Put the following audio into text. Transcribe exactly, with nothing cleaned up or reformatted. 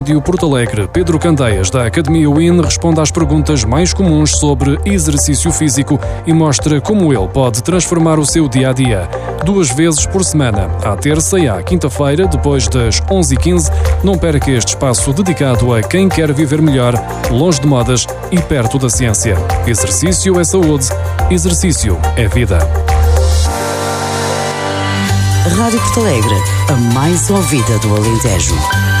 De Porto Alegre, Pedro Candeias, da Academia Win, responde às perguntas mais comuns sobre exercício físico e mostra como ele pode transformar o seu dia-a-dia. Duas vezes por semana, à terça e à quinta-feira, depois das onze e quinze, não perca este espaço dedicado a quem quer viver melhor, longe de modas e perto da ciência. Exercício é saúde, exercício é vida. Rádio Porto Alegre, a mais ouvida do Alentejo.